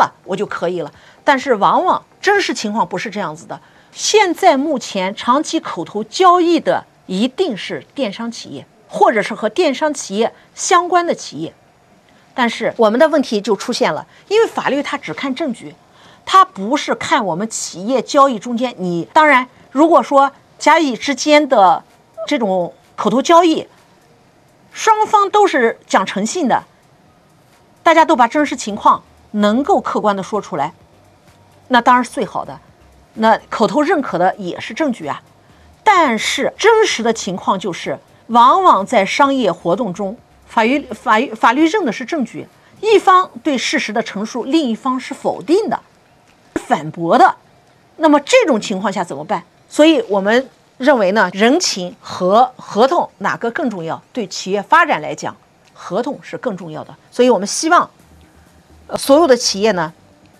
了我就可以了。但是往往真实情况不是这样子的。现在目前长期口头交易的一定是电商企业，或者是和电商企业相关的企业。但是我们的问题就出现了，因为法律它只看证据，它不是看我们企业交易中间。你当然如果说甲乙之间的这种口头交易，双方都是讲诚信的，大家都把真实情况能够客观的说出来，那当然是最好的，那口头认可的也是证据啊。但是真实的情况就是，往往在商业活动中，法律认的是证据，一方对事实的陈述，另一方是否定的、反驳的。那么这种情况下怎么办？所以我们认为呢，人情和合同哪个更重要？对企业发展来讲，合同是更重要的。所以我们希望所有的企业呢，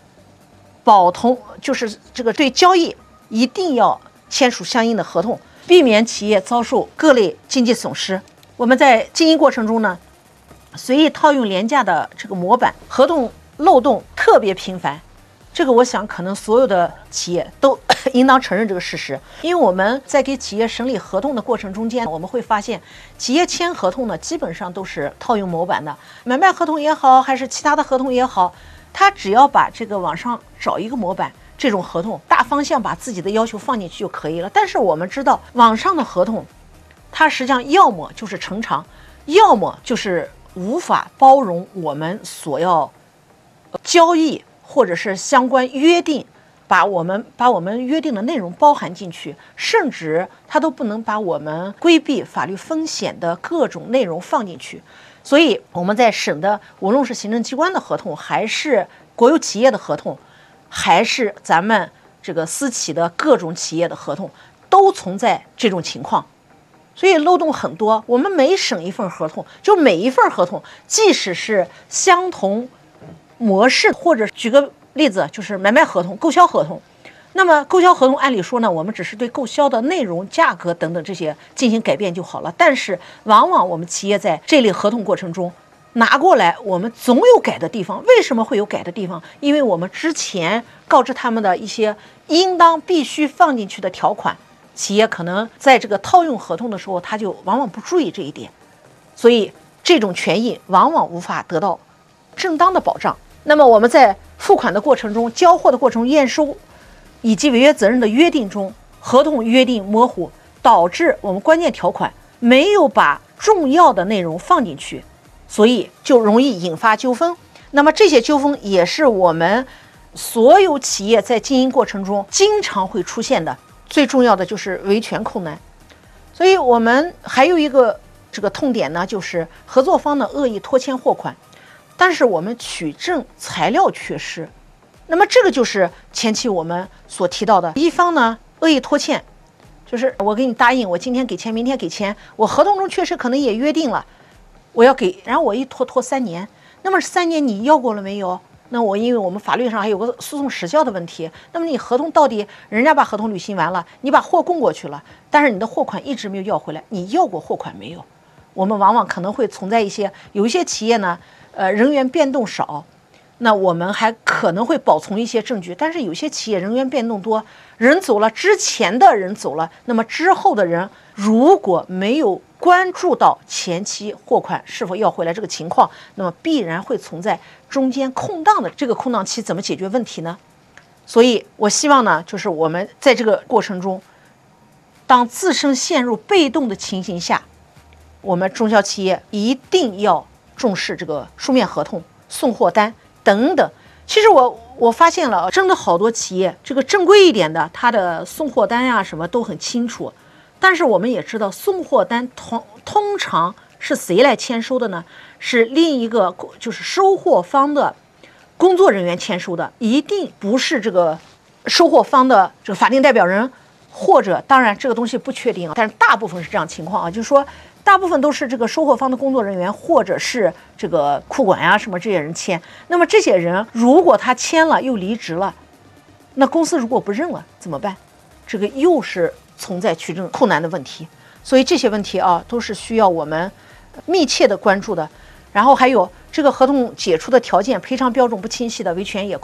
就是这个对交易一定要签署相应的合同，避免企业遭受各类经济损失。我们在经营过程中呢，随意套用廉价的这个模板，合同漏洞特别频繁。这个我想可能所有的企业都应当承认这个事实。因为我们在给企业审理合同的过程中间，我们会发现企业签合同呢，基本上都是套用模板的，买卖合同也好，还是其他的合同也好，他只要把这个网上找一个模板，这种合同大方向把自己的要求放进去就可以了。但是我们知道网上的合同，它实际上要么就是成长，要么就是无法包容我们所要交易或者是相关约定，把我们约定的内容包含进去，甚至它都不能把我们规避法律风险的各种内容放进去。所以我们在审的，无论是行政机关的合同，还是国有企业的合同，还是咱们这个私企的各种企业的合同，都存在这种情况。所以漏洞很多。我们每审一份合同，就每一份合同，即使是相同模式，或者举个例子，就是买卖合同、购销合同。那么购销合同按理说呢，我们只是对购销的内容、价格等等这些进行改变就好了。但是往往我们企业在这类合同过程中拿过来，我们总有改的地方。为什么会有改的地方？因为我们之前告知他们的一些应当必须放进去的条款，企业可能在这个套用合同的时候，他就往往不注意这一点，所以这种权益往往无法得到正当的保障。那么我们在付款的过程中、交货的过程中、验收以及违约责任的约定中，合同约定模糊，导致我们关键条款没有把重要的内容放进去，所以就容易引发纠纷。那么这些纠纷也是我们所有企业在经营过程中经常会出现的。最重要的就是维权困难。所以我们还有一个这个痛点呢，就是合作方的恶意拖欠货款，但是我们取证材料缺失。那么这个就是前期我们所提到的，一方呢恶意拖欠，就是我给你答应，我今天给钱，明天给钱，我合同中确实可能也约定了我要给，然后我一拖3年，那么3年你要过了没有？那我因为我们法律上还有个诉讼时效的问题，那么你合同到底人家把合同履行完了，你把货供过去了，但是你的货款一直没有要回来，你要过货款没有？我们往往可能会存在有一些企业呢，人员变动少，那我们还可能会保存一些证据。但是有些企业人员变动多，人走了，之前的人走了，那么之后的人如果没有关注到前期货款是否要回来这个情况，那么必然会存在中间空档的。这个空档期怎么解决问题呢？所以我希望呢，就是我们在这个过程中，当自身陷入被动的情形下，我们中小企业一定要重视这个书面合同、送货单等等。其实我发现了，真的好多企业这个正规一点的，它的送货单呀什么都很清楚。但是我们也知道，送货单通常是谁来签收的呢？是另一个就是收货方的工作人员签收的，一定不是这个收货方的这个法定代表人，或者当然这个东西不确定啊，但是大部分是这样情况啊，就是说大部分都是这个收货方的工作人员，或者是这个库管呀什么这些人签。那么这些人如果他签了又离职了，那公司如果不认了怎么办？这个又是存在取证困难的问题。所以这些问题啊都是需要我们密切的关注的。然后还有这个合同解除的条件、赔偿标准不清晰的维权也